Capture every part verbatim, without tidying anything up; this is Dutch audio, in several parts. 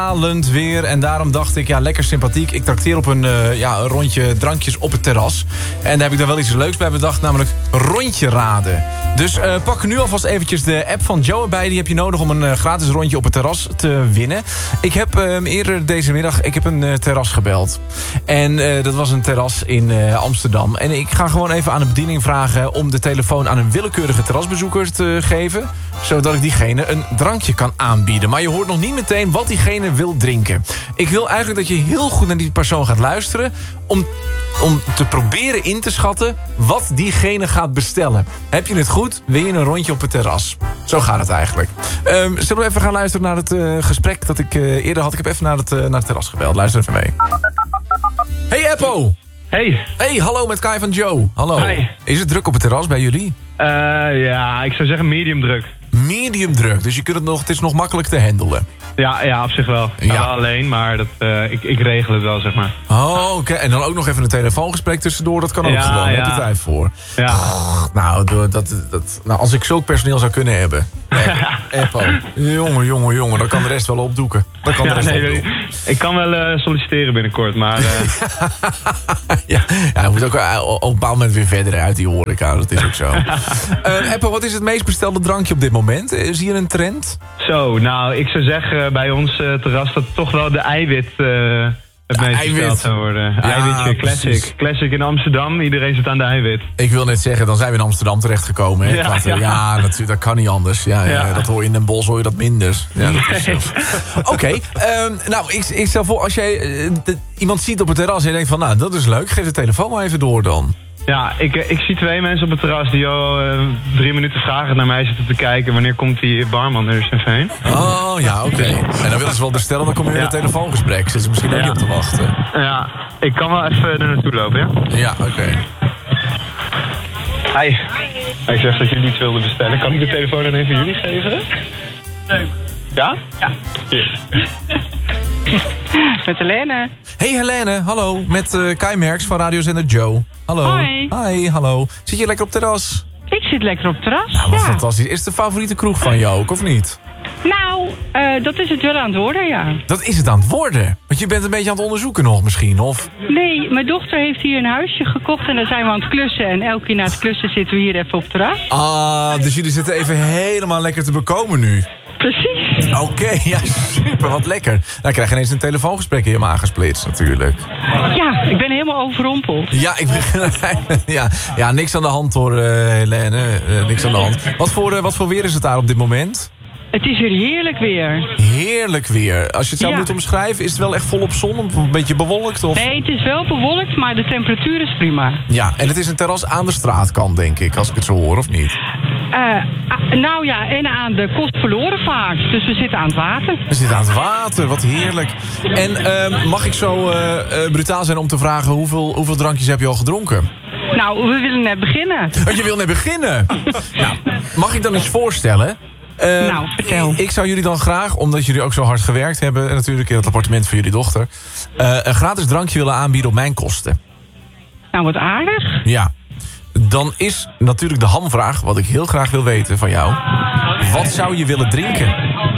Stralend weer. En daarom dacht ik, ja, lekker sympathiek. Ik trakteer op een, uh, ja, een rondje drankjes op het terras. En daar heb ik dan wel iets leuks bij bedacht, namelijk rondje raden. Dus uh, pak nu alvast eventjes de app van Joe erbij. Die heb je nodig om een uh, gratis rondje op het terras te winnen. Ik heb uh, eerder deze middag ik heb een uh, terras gebeld. En uh, dat was een terras in uh, Amsterdam. En ik ga gewoon even aan de bediening vragen om de telefoon aan een willekeurige terrasbezoeker te geven, zodat ik diegene een drankje kan aanbieden. Maar je hoort nog niet meteen wat diegene wil drinken. Ik wil eigenlijk dat je heel goed naar die persoon gaat luisteren om, om te proberen in te schatten wat diegene gaat bestellen. Heb je het goed, win je een rondje op het terras. Zo gaat het eigenlijk. Um, zullen we even gaan luisteren naar het uh, gesprek dat ik uh, eerder had? Ik heb even naar het, uh, naar het terras gebeld. Luister even mee. Hey Eppo! Hey. Hey, hallo met Kai van Joe. Hallo. Hi. Is het druk op het terras bij jullie? Uh, ja, ik zou zeggen medium druk. Medium druk, dus je kunt het, nog, het is nog makkelijk te handelen. Ja, ja, op zich wel. Ja. Wel alleen, maar dat, uh, ik, ik regel het wel, zeg maar. Oh, oké. Okay. En dan ook nog even een telefoongesprek tussendoor. Dat kan ook ja, gewoon. Daar ja. heb je tijd voor. Ja. Oh, nou, dat, dat, nou, als ik zulk personeel zou kunnen hebben. Eppo. Jongen, jongen, jongen. Dan kan de rest wel opdoeken. Dan kan de rest ja, nee, wel doen. Ik kan wel uh, solliciteren binnenkort, maar... Uh... ja, ja, je moet ook uh, op een bepaald moment weer verder uit die horeca. Dat is ook zo. uh, Eppo, wat is het meest bestelde drankje op dit moment? Uh, zie je een trend? Zo, nou, ik zou zeggen bij ons uh, terras dat toch wel de eiwit uh, het de meest eiwit. besteld zou worden. Ja, eiwitje, classic. Precies. Classic in Amsterdam, iedereen zit aan de eiwit. Ik wil net zeggen, dan zijn we in Amsterdam terechtgekomen. Hè? Ja, ja. ja natuurlijk, dat kan niet anders. Ja, ja. Ja, dat hoor je in Den Bosch, hoor je dat minder. Ja, nee. Oké, okay, um, nou, ik, ik stel voor, als jij uh, de, iemand ziet op het terras en je denkt van, nou, dat is leuk, geef de telefoon maar even door dan. Ja, ik, ik zie twee mensen op het terras die al uh, drie minuten vragen naar mij zitten te kijken. Wanneer komt die barman er eens even heen? Oh, ja, oké. Okay. En dan willen ze wel bestellen, dan kom je weer ja. in een telefoongesprek. Zitten ze misschien ook ja. niet op te wachten. Ja, ik kan wel even er naartoe lopen, ja? Ja, oké. Okay. Hi. Hij zegt dat jullie iets wilden bestellen. Kan ik de telefoon dan even jullie geven? Leuk. Ja? Ja. Hier. Met Helene. Hey Helene, hallo. Met uh, Kai Merks van radiozender Joe. Hallo. Hoi. Hi, hallo. Zit je lekker op het terras? Ik zit lekker op het terras, nou, wat ja. fantastisch. Is het de favoriete kroeg van jou ook, of niet? Nou, uh, dat is het wel aan het worden, ja. Dat is het aan het worden? Want je bent een beetje aan het onderzoeken nog misschien, of? Nee, mijn dochter heeft hier een huisje gekocht en daar zijn we aan het klussen. En elke keer na het klussen zitten we hier even op het terras. Ah, dus jullie zitten even helemaal lekker te bekomen nu. Precies. Oké, okay, ja, super, wat lekker. Dan krijg je ineens een telefoongesprek in je maag gesplitst, natuurlijk. Ja, ik ben helemaal overrompeld. Ja, ik ben, ja, ja, niks aan de hand hoor, uh, Helene. Uh, niks aan de hand. Wat voor, uh, wat voor weer is het daar op dit moment? Het is weer heerlijk weer. Heerlijk weer. Als je het zou ja. moeten omschrijven, is het wel echt volop zon of een beetje bewolkt? Of? Nee, het is wel bewolkt, maar de temperatuur is prima. Ja, en het is een terras aan de straatkant, denk ik, als ik het zo hoor, of niet? Uh, nou ja, en aan de kost verloren vaak. Dus we zitten aan het water. We zitten aan het water, wat heerlijk. En uh, mag ik zo uh, uh, brutaal zijn om te vragen, hoeveel, hoeveel drankjes heb je al gedronken? Nou, we willen net beginnen. Oh, je wil net beginnen? Nou, mag ik dan eens voorstellen? Uh, nou, vertel. Ik zou jullie dan graag, omdat jullie ook zo hard gewerkt hebben, en natuurlijk in het appartement van jullie dochter, uh, een gratis drankje willen aanbieden op mijn kosten. Nou, wat aardig. Ja. Dan is natuurlijk de hamvraag, wat ik heel graag wil weten van jou. Wat zou je willen drinken?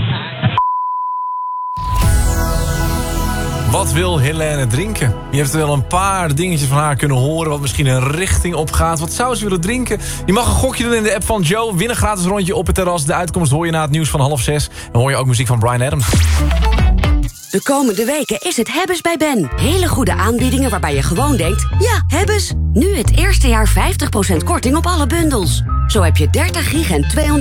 Wat wil Helene drinken? Je hebt wel een paar dingetjes van haar kunnen horen, wat misschien een richting opgaat. Wat zou ze willen drinken? Je mag een gokje doen in de app van Joe. Win een gratis rondje op het terras. De uitkomst hoor je na het nieuws van half zes. Dan hoor je ook muziek van Bryan Adams. De komende weken is het Hebbes bij Ben. Hele goede aanbiedingen waarbij je gewoon denkt, ja, Hebbes. Nu het eerste jaar vijftig procent korting op alle bundels. Zo heb je dertig gig en tweehonderd